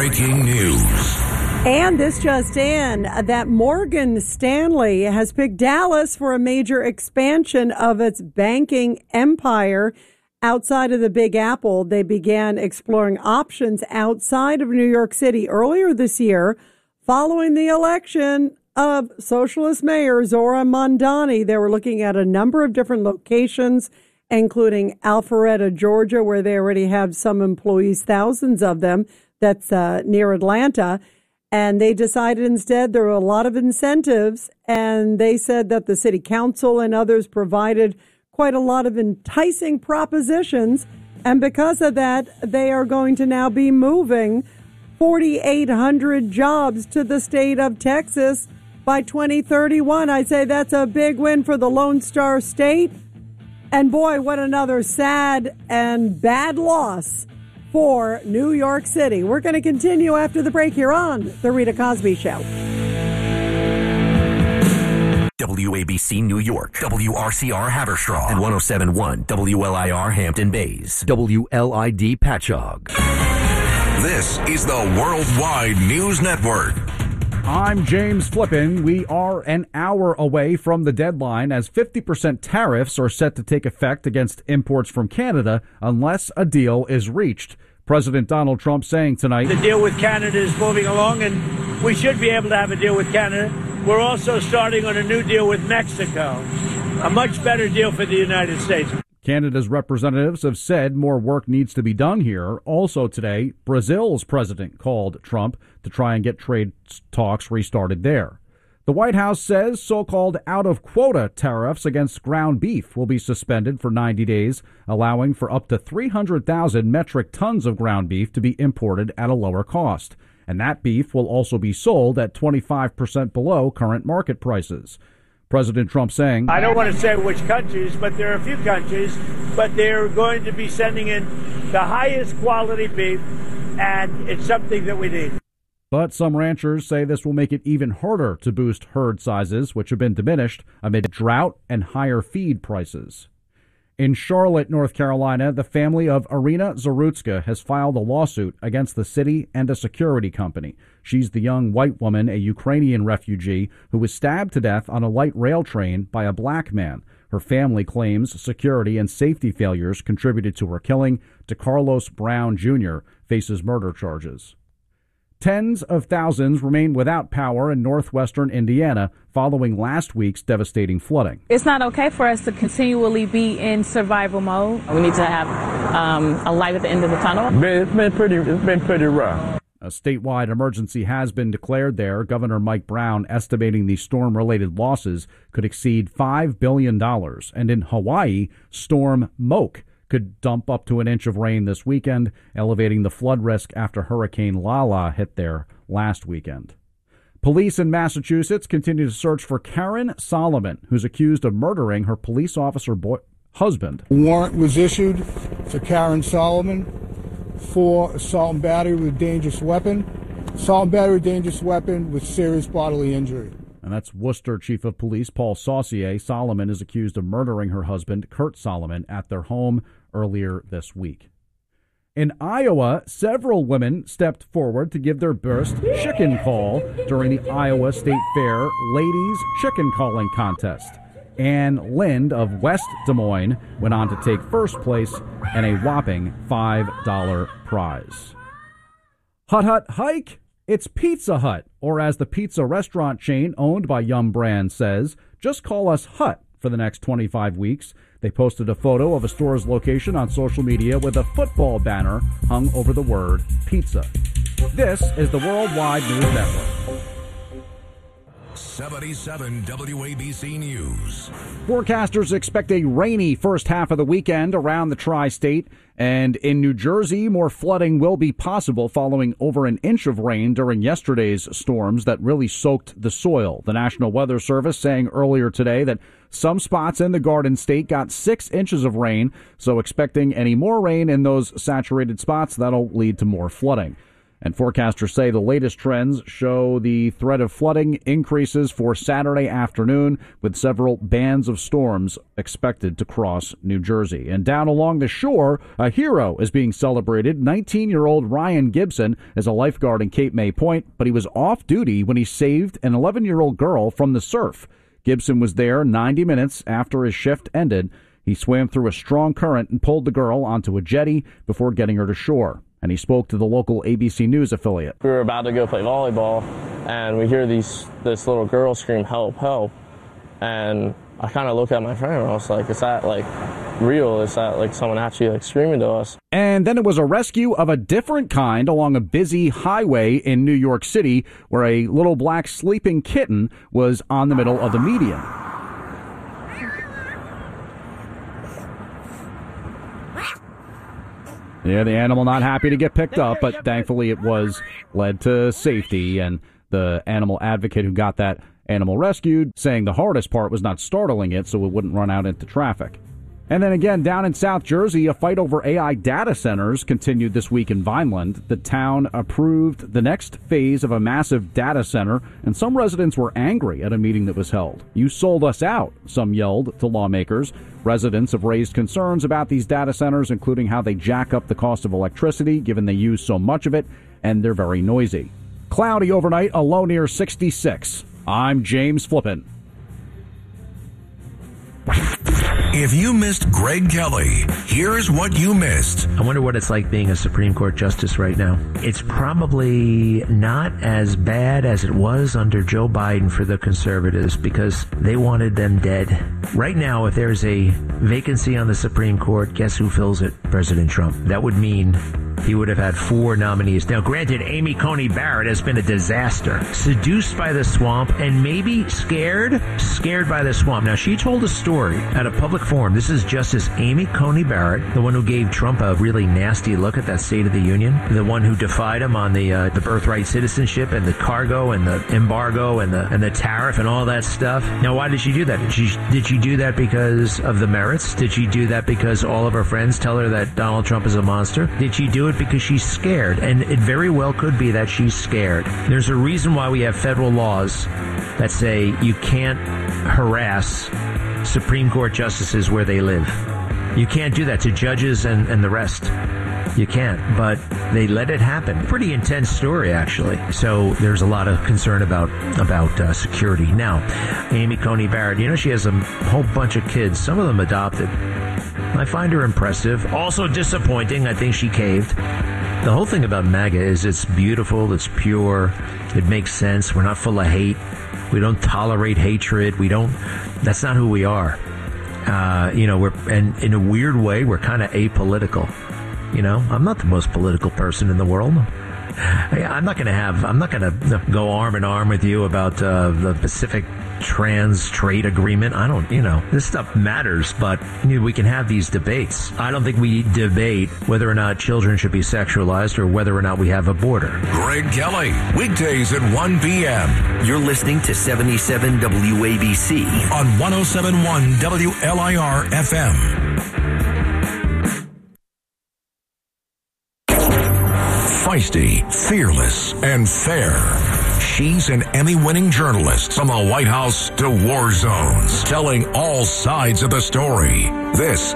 breaking news. And this just in, that Morgan Stanley has picked Dallas for a major expansion of its banking empire outside of the Big Apple. They began exploring options outside of New York City earlier this year following the election of socialist mayor Zohran Mamdani. They were looking at a number of different locations, including Alpharetta, Georgia, where they already have some employees, thousands of them. That's near Atlanta. And they decided instead there were a lot of incentives, and they said that the city council and others provided quite a lot of enticing propositions. And because of that, they are going to now be moving 4,800 jobs to the state of Texas by 2031. I say that's a big win for the Lone Star State. And boy, what another sad and bad loss for New York City. We're going to continue after the break here on The Rita Cosby Show. WABC New York, WRCR Haverstraw, and 107.1 WLIR Hampton Bays, WLID Patchogue. This is the Worldwide News Network. I'm James Flippin. We are an hour away from the deadline as 50% tariffs are set to take effect against imports from Canada unless a deal is reached. President Donald Trump saying tonight, the deal with Canada is moving along and we should be able to have a deal with Canada. We're also starting on a new deal with Mexico, a much better deal for the United States. Canada's representatives have said more work needs to be done here. Also today, Brazil's president called Trump to try and get trade talks restarted there. The White House says so-called out-of-quota tariffs against ground beef will be suspended for 90 days, allowing for up to 300,000 metric tons of ground beef to be imported at a lower cost. And that beef will also be sold at 25% below current market prices. President Trump saying, I don't want to say which countries, but there are a few countries, but they're going to be sending in the highest quality beef, and it's something that we need. But some ranchers say this will make it even harder to boost herd sizes, which have been diminished amid drought and higher feed prices. In Charlotte, North Carolina, the family of Irina Zarutska has filed a lawsuit against the city and a security company. She's the young white woman, a Ukrainian refugee, who was stabbed to death on a light rail train by a black man. Her family claims security and safety failures contributed to her killing. DeCarlos Brown Jr. faces murder charges. Tens of thousands remain without power in northwestern Indiana following last week's devastating flooding. It's not okay for us to continually be in survival mode. We need to have a light at the end of the tunnel. It's been pretty rough. A statewide emergency has been declared there. Governor Mike Brown estimating the storm-related losses could exceed $5 billion. And in Hawaii, Storm Moke could dump up to an inch of rain this weekend, elevating the flood risk after Hurricane Lala hit there last weekend. Police in Massachusetts continue to search for Karen Solomon, who's accused of murdering her police officer husband. A warrant was issued for Karen Solomon for assault and battery with a dangerous weapon, assault and battery with a dangerous weapon with serious bodily injury. And that's Worcester Chief of Police Paul Saucier. Solomon is accused of murdering her husband, Kurt Solomon, at their home earlier this week. In Iowa, several women stepped forward to give their best chicken call during the Iowa State Fair Ladies Chicken Calling Contest. Ann Lind of West Des Moines went on to take first place and a whopping $5 prize. Hut Hut Hike? It's Pizza Hut, or as the pizza restaurant chain owned by Yum Brand says, just call us Hut for the next 25 weeks. They posted a photo of a store's location on social media with a football banner hung over the word pizza. This is the Worldwide News Network. 77 WABC News. Forecasters expect a rainy first half of the weekend around the tri-state. And in New Jersey, more flooding will be possible following over an inch of rain during yesterday's storms that really soaked the soil. The National Weather Service saying earlier today that some spots in the Garden State got 6 inches of rain. So expecting any more rain in those saturated spots, that'll lead to more flooding. And forecasters say the latest trends show the threat of flooding increases for Saturday afternoon, with several bands of storms expected to cross New Jersey. And down along the shore, a hero is being celebrated. 19-year-old Ryan Gibson is a lifeguard in Cape May Point, but he was off duty when he saved an 11-year-old girl from the surf. Gibson was there 90 minutes after his shift ended. He swam through a strong current and pulled the girl onto a jetty before getting her to shore. And he spoke to the local ABC News affiliate. We were about to go play volleyball, and we hear this little girl scream, "Help, help." And I kind of looked at my friend, and I was like, is that, like, real? Is that, like, someone actually, like, screaming to us? And then it was a rescue of a different kind along a busy highway in New York City, where a little black sleeping kitten was on the middle of the median. Yeah, the animal not happy to get picked up, but thankfully it was led to safety. And the animal advocate who got that animal rescued saying the hardest part was not startling it so it wouldn't run out into traffic. And then again, down in South Jersey, a fight over AI data centers continued this week in Vineland. The town approved the next phase of a massive data center, and some residents were angry at a meeting that was held. "You sold us out," some yelled to lawmakers. Residents have raised concerns about these data centers, including how they jack up the cost of electricity, given they use so much of it, and they're very noisy. Cloudy overnight, a low near 66. I'm James Flippin. If you missed Greg Kelly, here's what you missed. I wonder what it's like being a Supreme Court justice right now. It's probably not as bad as it was under Joe Biden for the conservatives because they wanted them dead. Right now, if there's a vacancy on the Supreme Court, guess who fills it? President Trump. That would mean he would have had 4 nominees. Now, granted, Amy Coney Barrett has been a disaster. Seduced by the swamp and maybe scared by the swamp. Now, she told a story at a public forum. This is Justice Amy Coney Barrett, the one who gave Trump a really nasty look at that State of the Union, the one who defied him on the birthright citizenship and the cargo and the embargo and the tariff and all that stuff. Now, why did she do that? Did she do that because of the merits? Did she do that because all of her friends tell her that Donald Trump is a monster? Did she do it because she's scared? And it very well could be that she's scared. There's a reason why we have federal laws that say you can't harass Supreme Court justices where they live. You can't do that to judges and the rest. You can't, but they let it happen. Pretty intense story, actually. So there's a lot of concern about security. Now, Amy Coney Barrett, she has a whole bunch of kids, some of them adopted. I find her impressive. Also disappointing. I think she caved. The whole thing about MAGA is it's beautiful, it's pure, it makes sense. We're not full of hate. We don't tolerate hatred. That's not who we are. And in a weird way, we're kind of apolitical. I'm not the most political person in the world. I'm not going to go arm in arm with you about the Pacific trans trade agreement. I don't, this stuff matters, but we can have these debates. I don't think we debate whether or not children should be sexualized or whether or not we have a border. Greg Kelly, weekdays at 1 p.m. You're listening to 77 WABC on 107.1 WLIR FM. Feisty, fearless, and fair. She's an Emmy-winning journalist from the White House to war zones, telling all sides of the story. This